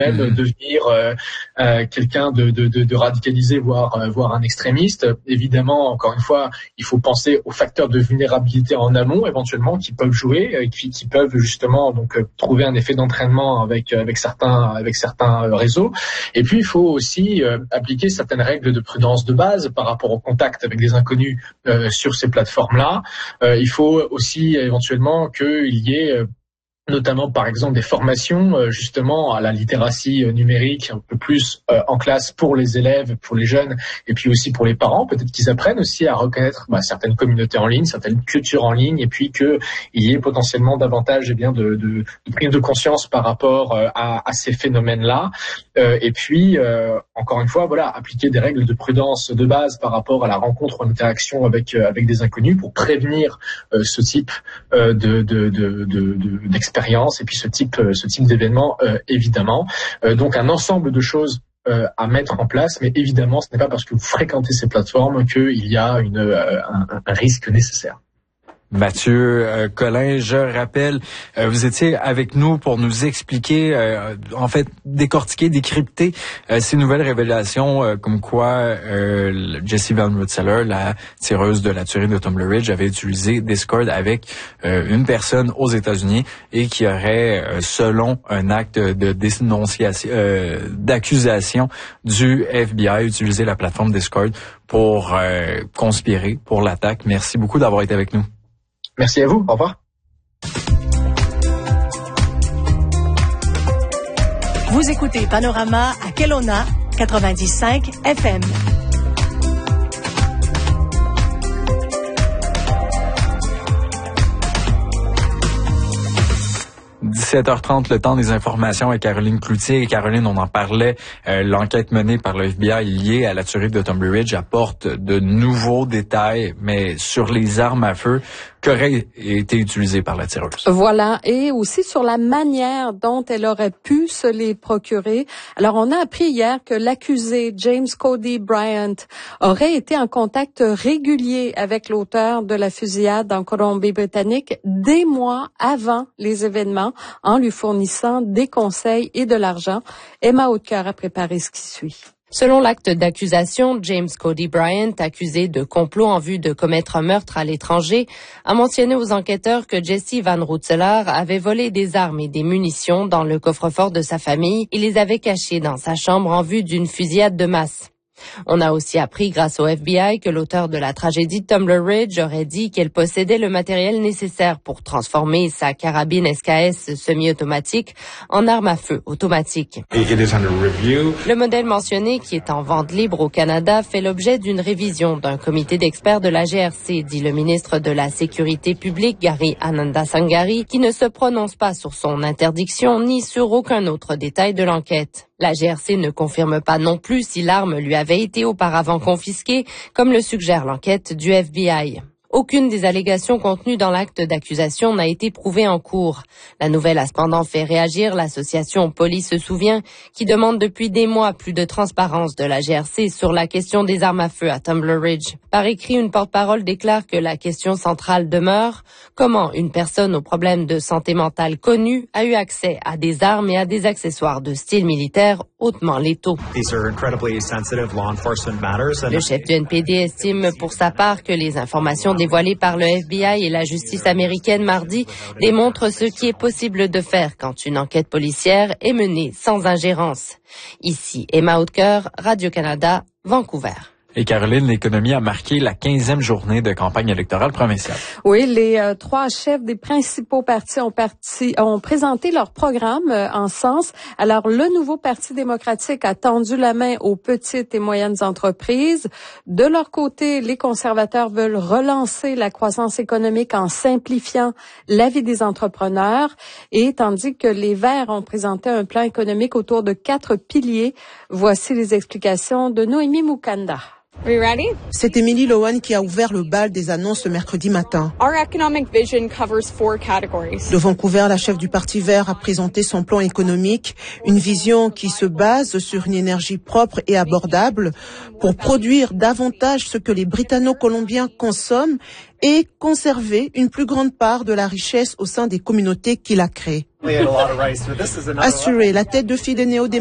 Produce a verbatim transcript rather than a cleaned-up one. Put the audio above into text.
même mmh. devenir euh, euh, quelqu'un de, de, de, de radicalisé, voire, euh, voire un extrémiste. Évidemment, encore une fois, il faut penser aux facteurs de vulnérabilité en amont, éventuellement, qui peuvent jouer, euh, qui, qui peuvent justement donc euh, trouver un effet d'entraînement avec avec certains avec certains euh, réseaux. Et puis, il faut aussi euh, appliquer certaines règles de prudence de base par rapport au contact avec des inconnus euh, sur ces plateformes-là. Euh, il faut aussi éventuellement qu'il y ait euh, notamment par exemple des formations euh, justement à la littératie euh, numérique un peu plus euh, en classe pour les élèves, pour les jeunes et puis aussi pour les parents. Peut-être qu'ils apprennent aussi à reconnaître bah, certaines communautés en ligne, certaines cultures en ligne et puis qu'il y ait potentiellement davantage eh bien, de, de, de prise de conscience par rapport euh, à, à ces phénomènes-là. Euh, et puis, euh, encore une fois, voilà, appliquer des règles de prudence de base par rapport à la rencontre ou à l'interaction avec, euh, avec des inconnus pour prévenir euh, ce type euh, de, de, de, de, de, d'expérience et puis ce type, ce type d'événement euh, évidemment. Euh, donc un ensemble de choses euh, à mettre en place, mais évidemment ce n'est pas parce que vous fréquentez ces plateformes qu'il y a une, euh, un, un risque nécessaire. Mathieu euh, Collin, je rappelle, euh, vous étiez avec nous pour nous expliquer, euh, en fait, décortiquer, décrypter euh, ces nouvelles révélations, euh, comme quoi euh, Jessie Van Rensselaer, la tireuse de la tuerie de Tumbler Ridge, avait utilisé Discord avec euh, une personne aux États-Unis et qui aurait, euh, selon un acte de dénonciation, euh, d'accusation du F B I, utilisé la plateforme Discord pour euh, conspirer pour l'attaque. Merci beaucoup d'avoir été avec nous. Merci à vous. Au revoir. Vous écoutez Panorama à Kelowna, quatre-vingt-dix virgule cinq F M. dix-sept heures trente, le temps des informations avec Caroline Cloutier. Et Caroline, on en parlait, euh, l'enquête menée par le F B I liée à la tuerie de Tumbler Ridge apporte de nouveaux détails, mais sur les armes à feu qui auraient été utilisées par la tireuse. Voilà, et aussi sur la manière dont elle aurait pu se les procurer. Alors, on a appris hier que l'accusé James Cody Bryant aurait été en contact régulier avec l'auteur de la fusillade en Colombie-Britannique des mois avant les événements, en lui fournissant des conseils et de l'argent. Emma Hautecoeur a préparé ce qui suit. Selon l'acte d'accusation, James Cody Bryant, accusé de complot en vue de commettre un meurtre à l'étranger, a mentionné aux enquêteurs que Jessie Van Rensselaer avait volé des armes et des munitions dans le coffre-fort de sa famille et les avait cachées dans sa chambre en vue d'une fusillade de masse. On a aussi appris grâce au F B I que l'auteur de la tragédie de Tumbler Ridge aurait dit qu'elle possédait le matériel nécessaire pour transformer sa carabine S K S semi-automatique en arme à feu automatique. Le modèle mentionné, qui est en vente libre au Canada, fait l'objet d'une révision d'un comité d'experts de la G R C, dit le ministre de la Sécurité publique, Gary Anandasangari, qui ne se prononce pas sur son interdiction ni sur aucun autre détail de l'enquête. La G R C ne confirme pas non plus si l'arme lui avait été auparavant confisquée, comme le suggère l'enquête du F B I. Aucune des allégations contenues dans l'acte d'accusation n'a été prouvée en cours. La nouvelle a cependant fait réagir l'association Police se souvient, qui demande depuis des mois plus de transparence de la G R C sur la question des armes à feu à Tumbler Ridge. Par écrit, une porte-parole déclare que la question centrale demeure: comment une personne aux problèmes de santé mentale connue a eu accès à des armes et à des accessoires de style militaire hautement létaux. Le chef du N P D estime pour sa part que les informations dévoilées par le F B I et la justice américaine mardi démontrent ce qui est possible de faire quand une enquête policière est menée sans ingérence. Ici Emma Hautecoeur, Radio-Canada, Vancouver. Et Caroline, l'économie a marqué la quinzième journée de campagne électorale provinciale. Oui, les euh, trois chefs des principaux partis ont, parti, ont présenté leur programme euh, en sens. Alors, le nouveau Parti démocratique a tendu la main aux petites et moyennes entreprises. De leur côté, les conservateurs veulent relancer la croissance économique en simplifiant la vie des entrepreneurs. Et tandis que les Verts ont présenté un plan économique autour de quatre piliers. Voici les explications de Noémie Moukanda. C'est Emily Lohan qui a ouvert le bal des annonces le mercredi matin. De Vancouver, la chef du Parti vert a présenté son plan économique, une vision qui se base sur une énergie propre et abordable pour produire davantage ce que les Britanno-Colombiens consomment et conserver une plus grande part de la richesse au sein des communautés qu'il a créées. Assurée, la tête de file des néo